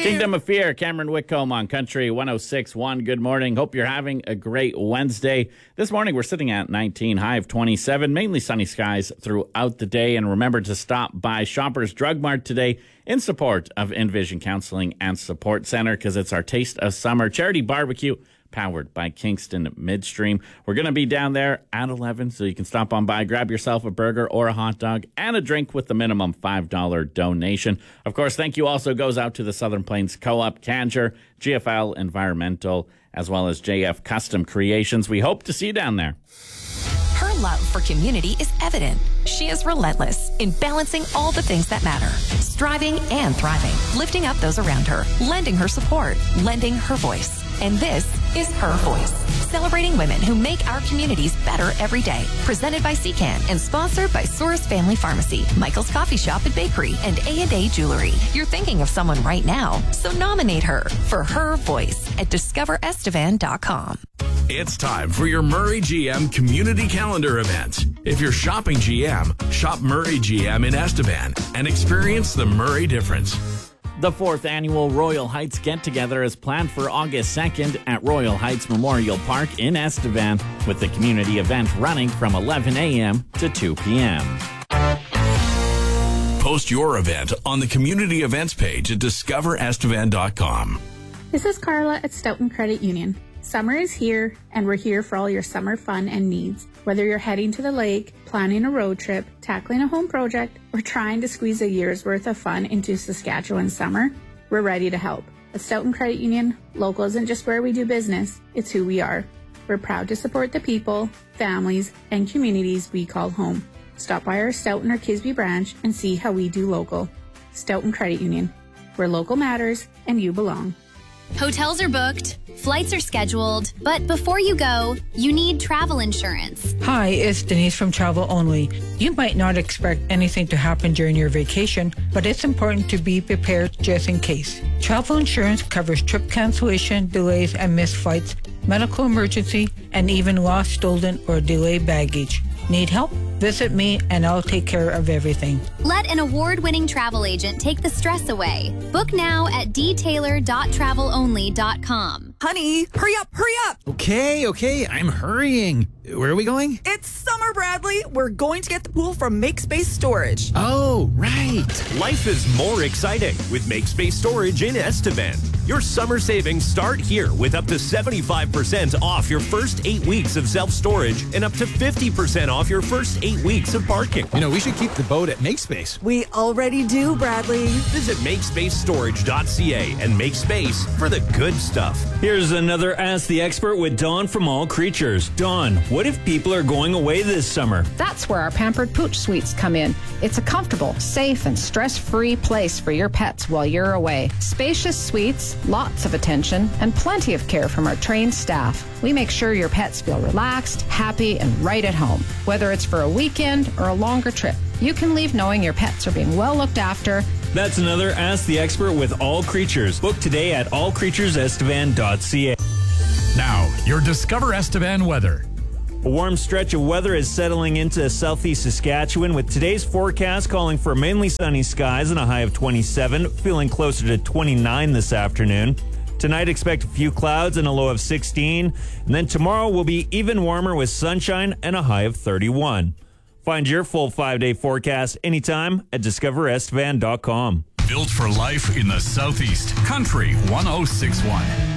Kingdom of Fear, Cameron Whitcomb on Country 106.1. Good morning. Hope you're having a great Wednesday. This morning we're sitting at 19, high of 27, mainly sunny skies throughout the day. And remember to stop by Shoppers Drug Mart today in support of Envision Counseling and Support Center because it's our Taste of Summer charity barbecue powered by Kingston Midstream. We're going to be down there at 11, so you can stop on by, grab yourself a burger or a hot dog and a drink with the minimum $5 donation. Of course, thank you also goes out to the Southern Plains Co-op, Canger, GFL Environmental, as well as JF Custom Creations. We hope to see you down there. Her love for community is evident. She is relentless in balancing all the things that matter, striving and thriving, lifting up those around her, lending her support, lending her voice. And this is Her Voice, celebrating women who make our communities better every day. Presented by CCAN and sponsored by Source Family Pharmacy, Michael's Coffee Shop and Bakery, and A&A Jewelry. You're thinking of someone right now, so nominate her for Her Voice at discoverestevan.com. It's time for your Murray GM Community Calendar event. If you're shopping GM, shop Murray GM in Estevan and experience the Murray difference. The 4th annual Royal Heights get-together is planned for August 2nd at Royal Heights Memorial Park in Estevan, with the community event running from 11 a.m. to 2 p.m. Post your event on the community events page at discoverestevan.com. This is Carla at Stoughton Credit Union. Summer is here, and we're here for all your summer fun and needs. Whether you're heading to the lake, planning a road trip, tackling a home project, or trying to squeeze a year's worth of fun into Saskatchewan summer, we're ready to help. At Stoughton Credit Union, local isn't just where we do business, it's who we are. We're proud to support the people, families, and communities we call home. Stop by our Stoughton or Kisby branch and see how we do local. Stoughton Credit Union, where local matters and you belong. Hotels are booked, flights are scheduled, but before you go, you need travel insurance. Hi, it's Denise from Travel Only. You might not expect anything to happen during your vacation, but it's important to be prepared just in case. Travel insurance covers trip cancellation, delays, and missed flights, medical emergency, and even lost, stolen, or delayed baggage. Need help? Visit me and I'll take care of everything. Let an award-winning travel agent take the stress away. Book now at dtailor.travelonly.com. Honey, hurry up, hurry up! Okay, I'm hurrying. Where are we going? It's summer, Bradley. We're going to get the pool from MakeSpace Storage. Oh, right. Life is more exciting with MakeSpace Storage in Estevan. Your summer savings start here with up to 75% off your first 8 weeks of self-storage and up to 50% off your first 8 weeks of parking. You know, we should keep the boat at MakeSpace. We already do, Bradley. Visit MakeSpaceStorage.ca and make space for the good stuff. Here's another Ask the Expert with Dawn from All Creatures. Dawn, what if people are going away this summer? That's where our Pampered Pooch Suites come in. It's a comfortable, safe, and stress-free place for your pets while you're away. Spacious suites, lots of attention, and plenty of care from our trained staff. We make sure your pets feel relaxed, happy, and right at home. Whether it's for a weekend or a longer trip, you can leave knowing your pets are being well looked after. That's another Ask the Expert with All Creatures. Book today at allcreaturesestevan.ca. Now, your Discover Estevan weather. A warm stretch of weather is settling into southeast Saskatchewan, with today's forecast calling for mainly sunny skies and a high of 27, feeling closer to 29 this afternoon. Tonight, expect a few clouds and a low of 16. And then tomorrow will be even warmer with sunshine and a high of 31. Find your full 5-day forecast anytime at discoverestevan.com. Built for life in the Southeast. Country 106.1.